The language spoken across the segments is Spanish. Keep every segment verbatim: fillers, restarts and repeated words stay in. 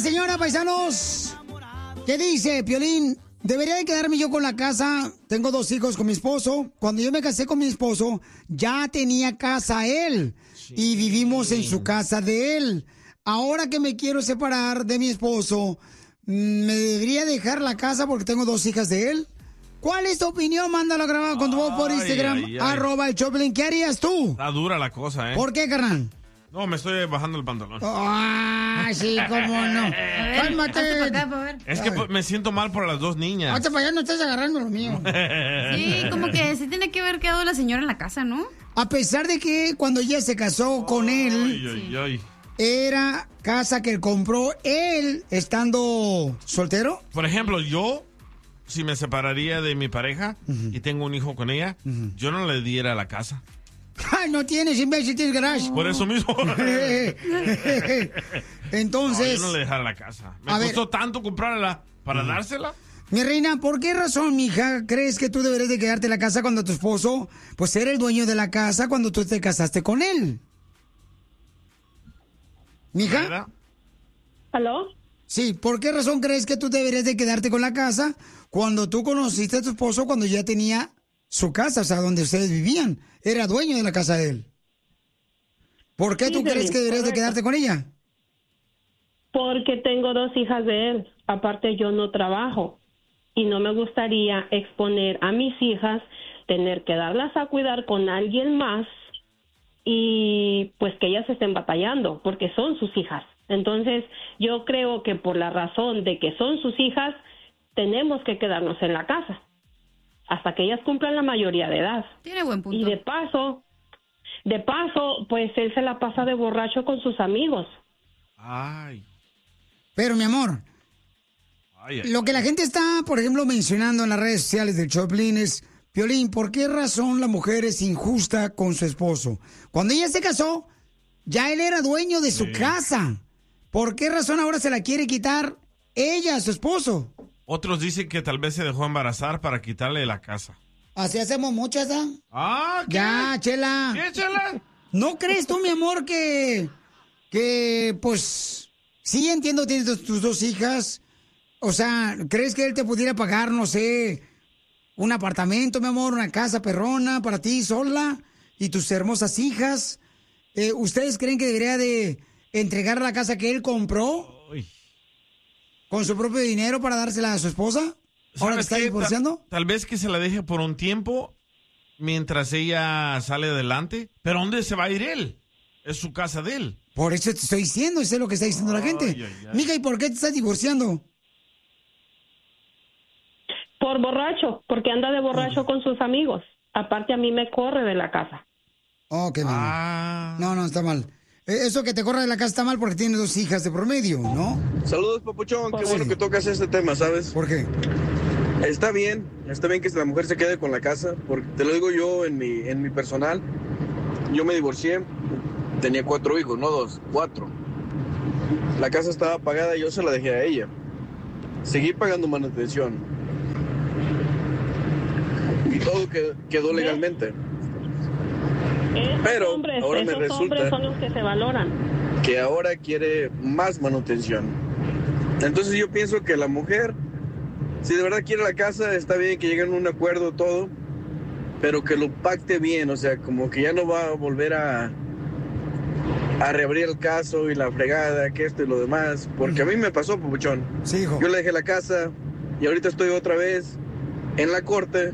señora, paisanos, ¿qué dice, Piolín? ¿Debería de quedarme yo con la casa? Tengo dos hijos con mi esposo. Cuando yo me casé con mi esposo, ya tenía casa él. Sí. Y vivimos en su casa de él. Ahora que me quiero separar de mi esposo, ¿me debería dejar la casa porque tengo dos hijas de él? ¿Cuál es tu opinión? Mándalo grabado con tu voz por Instagram, ay, ay, ay. arroba el Choplin. ¿Qué harías tú? Está dura la cosa, ¿eh? ¿Por qué, carnal? No, me estoy bajando el pantalón. Ah, sí, cómo no. Cálmate. Es que me siento mal por las dos niñas. Hasta para allá no estás agarrando lo mío. Sí, como que sí tiene que haber quedado la señora en la casa, ¿no? A pesar de que cuando ella se casó con él, ay, ay, ay. era casa que compró él estando soltero. Por ejemplo, yo, si me separaría de mi pareja uh-huh. y tengo un hijo con ella, uh-huh. yo no le diera la casa. ¡Ay, no tienes, imbécil, tienes garage! Por eso mismo. Entonces... No, yo no le dejara la casa. Me a costó ver, tanto comprarla para uh-huh. dársela. Mi reina, ¿por qué razón, mija, crees que tú deberías de quedarte en la casa cuando tu esposo, pues, era el dueño de la casa cuando tú te casaste con él? ¿Mija? ¿Aló? Sí, ¿por qué razón crees que tú deberías de quedarte con la casa cuando tú conociste a tu esposo cuando ya tenía su casa, o sea, donde ustedes vivían? Era dueño de la casa de él. ¿Por qué sí, tú crees que deberías correcto. de quedarte con ella? Porque tengo dos hijas de él. Aparte, yo no trabajo. Y no me gustaría exponer a mis hijas, tener que darlas a cuidar con alguien más y pues que ellas estén batallando, porque son sus hijas. Entonces, yo creo que por la razón de que son sus hijas, tenemos que quedarnos en la casa hasta que ellas cumplan la mayoría de edad. Tiene buen punto. Y de paso, de paso, pues él se la pasa de borracho con sus amigos. Ay. Pero, mi amor, ay, ay, lo que la gente está, por ejemplo, mencionando en las redes sociales del Choplin es, Piolín, ¿por qué razón la mujer es injusta con su esposo? Cuando ella se casó, ya él era dueño de su sí. casa. ¿Por qué razón ahora se la quiere quitar ella a su esposo? Otros dicen que tal vez se dejó embarazar para quitarle la casa. Así hacemos muchas, ¿ah? Ah, ¿qué? Ya, Chela. ¿Qué, Chela? ¿No crees tú, mi amor, que, que, pues, sí entiendo, tienes tus, tus dos hijas? O sea, ¿crees que él te pudiera pagar, no sé, un apartamento, mi amor, una casa perrona para ti sola y tus hermosas hijas? Eh, ¿Ustedes creen que debería de entregar la casa que él compró Uy. con su propio dinero para dársela a su esposa? ¿Ahora que está divorciando? Tal, tal vez que se la deje por un tiempo mientras ella sale adelante. ¿Pero dónde se va a ir él? Es su casa de él. Por eso te estoy diciendo, eso es lo que está diciendo ay, la gente. Ay, ay. Mija, ¿y por qué te estás divorciando? Por borracho, porque anda de borracho okay. con sus amigos. Aparte a mí me corre de la casa. Oh, qué mal. Ah. No, no, está mal. Eso que te corre de la casa está mal porque tienes dos hijas de promedio, ¿no? Saludos, papuchón. Qué sí. bueno que tocas este tema, ¿sabes? ¿Por qué? Está bien, está bien que la mujer se quede con la casa, porque te lo digo yo en mi, en mi personal. Yo me divorcié, tenía cuatro hijos, no dos, cuatro. La casa estaba pagada y yo se la dejé a ella. Seguí pagando manutención. Y todo quedó, quedó legalmente. Esos Pero hombres, ahora me esos resulta hombres son los que se valoran. Que ahora quiere más manutención. Entonces yo pienso que la mujer, si de verdad quiere la casa, está bien que lleguen a un acuerdo todo, pero que lo pacte bien, o sea, como que ya no va a volver a, a reabrir el caso y la fregada, que esto y lo demás, porque a mí me pasó, papuchón. Sí, hijo. Yo le dejé la casa y ahorita estoy otra vez en la corte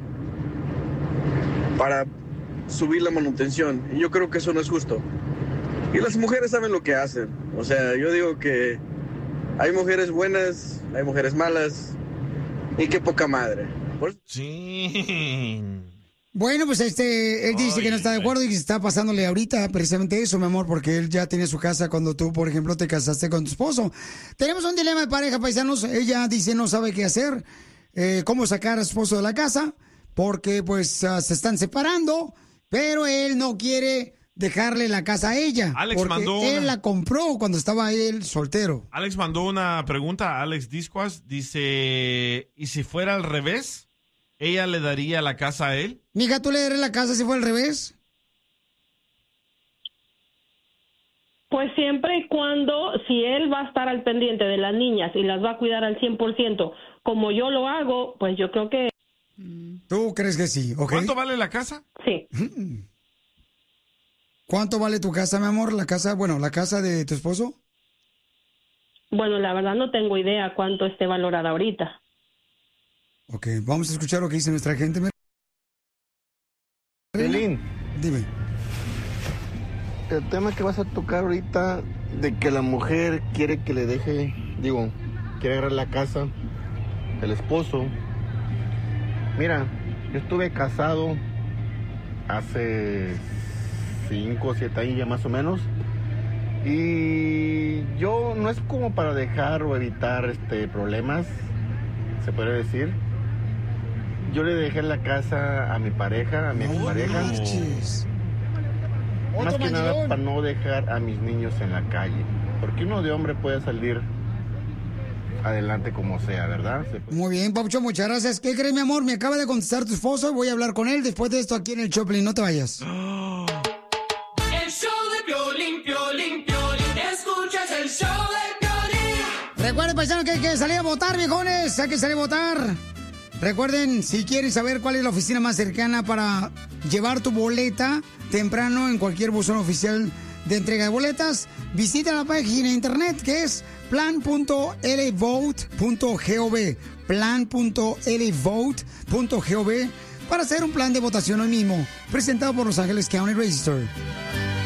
para subir la manutención, y yo creo que eso no es justo. Y las mujeres saben lo que hacen, o sea, yo digo que hay mujeres buenas, hay mujeres malas, y qué poca madre. Por... Sí. Bueno, pues este, él dice ay, que no está de acuerdo y que está pasándole ahorita precisamente eso, mi amor, porque él ya tenía su casa cuando tú, por ejemplo, te casaste con tu esposo. Tenemos un dilema de pareja, paisanos. Ella dice no sabe qué hacer, eh, cómo sacar a su esposo de la casa, porque pues uh, se están separando, pero él no quiere dejarle la casa a ella. Alex porque mandó él una... la compró cuando estaba él soltero. Alex mandó una pregunta a Alex Discuas. Dice, ¿y si fuera al revés? ¿Ella le daría la casa a él? Mija, ¿tú le darías la casa si fuera al revés? Pues siempre y cuando, si él va a estar al pendiente de las niñas y las va a cuidar al cien por ciento como yo lo hago, pues yo creo que... ¿Tú crees que sí? ¿Okay? ¿Cuánto vale la casa? Sí. ¿Cuánto vale tu casa, mi amor? La casa, bueno, la casa de tu esposo. Bueno, la verdad no tengo idea cuánto esté valorada ahorita. Ok, vamos a escuchar lo que dice nuestra gente. Piolín, dime. El tema que vas a tocar ahorita de que la mujer quiere que le deje, digo, quiere agarrar la casa, el esposo. Mira, yo estuve casado hace cinco o siete años ya más o menos. Y yo no es como para dejar o evitar este problemas, se podría decir. Yo le dejé la casa a mi pareja, a mi No expareja. marches. Más Otro que nada mandilón. para no dejar a mis niños en la calle. Porque uno de hombre puede salir adelante como sea, ¿verdad? Se puede- Muy bien, Papuchón, muchas gracias. ¿Qué crees, mi amor? Me acaba de contestar tu esposo. Voy a hablar con él después de esto aquí en el Choplin. No te vayas. El show de Piolín, Piolín, Piolín. Escuchas el show de Piolín. Recuerden, paisanos, que hay que salir a votar, viejones. Hay que salir a votar. Recuerden, si quieren saber cuál es la oficina más cercana para llevar tu boleta temprano en cualquier buzón oficial de entrega de boletas, visita la página de internet que es plan punto l vote punto gov, plan punto l vote punto gov, para hacer un plan de votación hoy mismo, presentado por Los Ángeles County Register.